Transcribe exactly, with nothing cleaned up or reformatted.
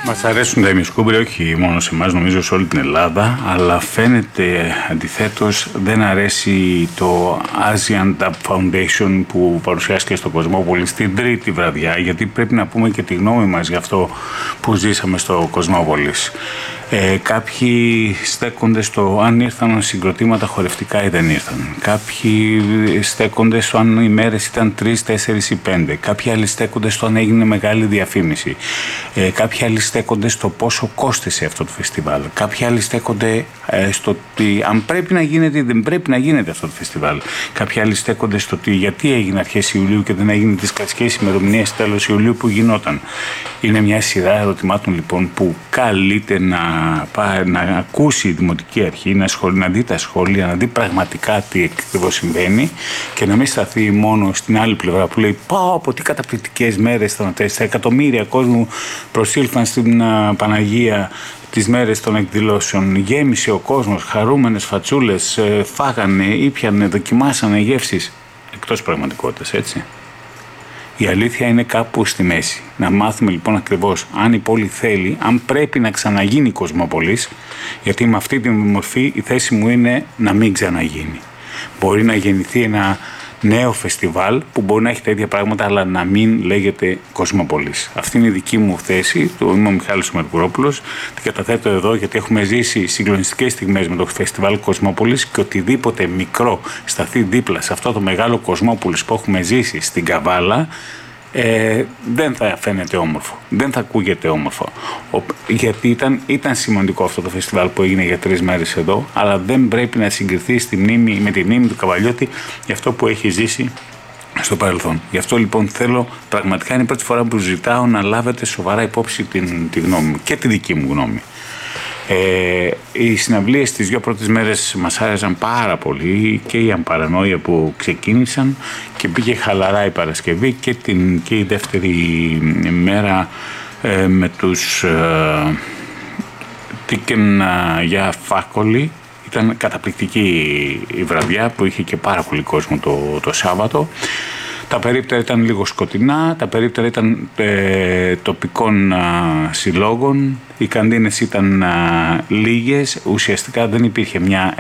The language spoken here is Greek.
Μας αρέσουν τα ημισκούμπρια όχι μόνο σε εμάς, νομίζω σε όλη την Ελλάδα, αλλά φαίνεται αντιθέτως δεν αρέσει το Asian Dub Foundation που παρουσιάστηκε στο Κοσμόπολη στην τρίτη βραδιά, γιατί πρέπει να πούμε και τη γνώμη μας για αυτό που ζήσαμε στο Κοσμόπολης. Ε, κάποιοι στέκονται στο αν ήρθαν συγκροτήματα χορευτικά ή δεν ήρθαν. Κάποιοι στέκονται στο αν οι μέρες ήταν τρεις, τέσσερις ή πέντε. Κάποιοι άλλοι στέκονται στο αν έγινε μεγάλη διαφήμιση. Ε, κάποιοι άλλοι στέκονται στο πόσο κόστησε αυτό το φεστιβάλ. Κάποιοι άλλοι στέκονται ε, στο ότι αν πρέπει να γίνεται ή δεν πρέπει να γίνεται αυτό το φεστιβάλ. Κάποιοι άλλοι στέκονται στο ότι γιατί έγινε αρχές Ιουλίου και δεν έγινε τις κλασικές ημερομηνίες τέλος Ιουλίου που γινόταν. Είναι μια σειρά ερωτημάτων λοιπόν που καλείται να, να ακούσει η Δημοτική Αρχή, να, σχολεί, να δει τα σχόλια, να δει πραγματικά τι ακριβώς συμβαίνει και να μην σταθεί μόνο στην άλλη πλευρά που λέει πάω από τι καταπληκτικές μέρες ήταν αυτές, εκατομμύρια κόσμου προσήλθαν στην uh, Παναγία τις μέρες των εκδηλώσεων, γέμισε ο κόσμος, χαρούμενες φατσούλες, ε, φάγανε, ήπιανε, δοκιμάσανε γεύσεις, εκτός πραγματικότητας, έτσι. Η αλήθεια είναι κάπου στη μέση. Να μάθουμε λοιπόν ακριβώς αν η πόλη θέλει, αν πρέπει να ξαναγίνει Κοσμόπολης, γιατί με αυτή τη μορφή η θέση μου είναι να μην ξαναγίνει. Μπορεί να γεννηθεί ένα νέο φεστιβάλ που μπορεί να έχει τα ίδια πράγματα, αλλά να μην λέγεται Κοσμόπολης. Αυτή είναι η δική μου θέση. Το είμαι ο Μιχάλης Μερκουρόπουλος. Την καταθέτω εδώ γιατί έχουμε ζήσει συγκλονιστικές στιγμές με το φεστιβάλ Κοσμόπολης και οτιδήποτε μικρό σταθεί δίπλα σε αυτό το μεγάλο Κοσμόπολης που έχουμε ζήσει στην Καβάλα, Ε, δεν θα φαίνεται όμορφο, δεν θα ακούγεται όμορφο. Ο, γιατί ήταν, ήταν σημαντικό αυτό το φεστιβάλ που έγινε για τρεις μέρες εδώ, αλλά δεν πρέπει να συγκριθεί στη μνήμη, με τη μνήμη του Καβαλιώτη για αυτό που έχει ζήσει στο παρελθόν. Γι' αυτό λοιπόν θέλω, πραγματικά είναι η πρώτη φορά που ζητάω να λάβετε σοβαρά υπόψη την, τη γνώμη μου και τη δική μου γνώμη. Ε, οι συναυλίες τις δύο πρώτες μέρες μας άρεσαν πάρα πολύ και η Αμπαρανόια που ξεκίνησαν και πήγε χαλαρά η Παρασκευή και, την, και η δεύτερη μέρα ε, με τους ε, Τίκεν για Φάκολη. Ήταν καταπληκτική η βραδιά που είχε και πάρα πολύ κόσμο το, το Σάββατο. Τα περίπτερα ήταν λίγο σκοτεινά, τα περίπτερα ήταν ε, τοπικών α, συλλόγων, οι καντίνες ήταν α, λίγες, ουσιαστικά δεν υπήρχε μια